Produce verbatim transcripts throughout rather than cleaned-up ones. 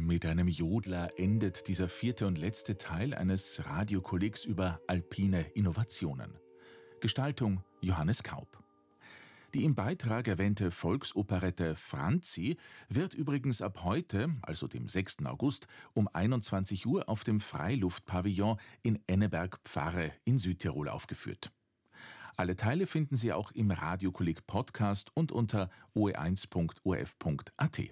Mit einem Jodler endet dieser vierte und letzte Teil eines Radiokollegs über alpine Innovationen. Gestaltung Johannes Kaup. Die im Beitrag erwähnte Volksoperette Franzi wird übrigens ab heute, also dem sechsten August, um einundzwanzig Uhr auf dem Freiluftpavillon in Enneberg-Pfarre in Südtirol aufgeführt. Alle Teile finden Sie auch im Radiokolleg Podcast und unter o e eins punkt o r f punkt a t.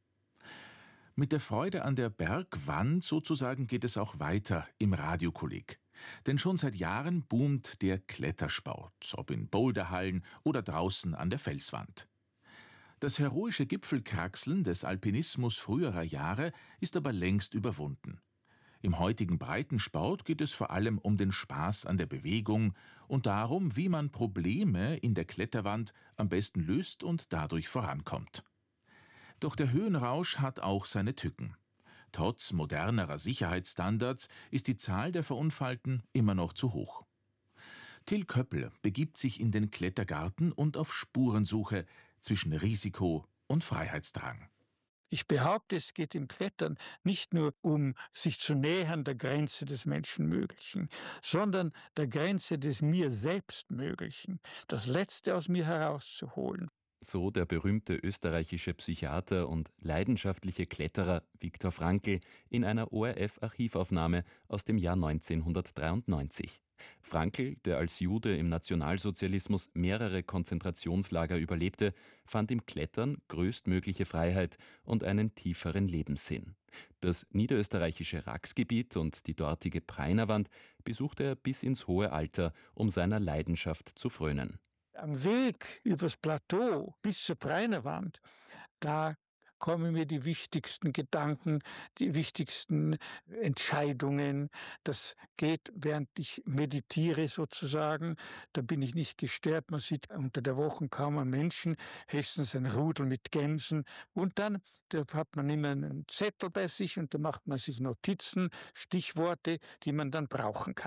Mit der Freude an der Bergwand sozusagen geht es auch weiter im Radiokolleg. Denn schon seit Jahren boomt der Klettersport, ob in Boulderhallen oder draußen an der Felswand. Das heroische Gipfelkraxeln des Alpinismus früherer Jahre ist aber längst überwunden. Im heutigen Breitensport geht es vor allem um den Spaß an der Bewegung und darum, wie man Probleme in der Kletterwand am besten löst und dadurch vorankommt. Doch der Höhenrausch hat auch seine Tücken. Trotz modernerer Sicherheitsstandards ist die Zahl der Verunfallten immer noch zu hoch. Till Köppel begibt sich in den Klettergarten und auf Spurensuche zwischen Risiko und Freiheitsdrang. Ich behaupte, es geht im Klettern nicht nur um sich zu nähern der Grenze des Menschenmöglichen, sondern der Grenze des mir selbst Möglichen, das Letzte aus mir herauszuholen. So der berühmte österreichische Psychiater und leidenschaftliche Kletterer Viktor Frankl in einer O R F-Archivaufnahme aus dem Jahr neunzehnhundertdreiundneunzig. Frankl, der als Jude im Nationalsozialismus mehrere Konzentrationslager überlebte, fand im Klettern größtmögliche Freiheit und einen tieferen Lebenssinn. Das niederösterreichische Raxgebiet und die dortige Preinerwand besuchte er bis ins hohe Alter, um seiner Leidenschaft zu frönen. Am Weg übers Plateau bis zur Preinerwand, da kommen mir die wichtigsten Gedanken, die wichtigsten Entscheidungen. Das geht, während ich meditiere sozusagen. Da bin ich nicht gestört. Man sieht unter der Woche kaum einen Menschen, höchstens ein Rudel mit Gämsen. Und dann da hat man immer einen Zettel bei sich und da macht man sich Notizen, Stichworte, die man dann brauchen kann.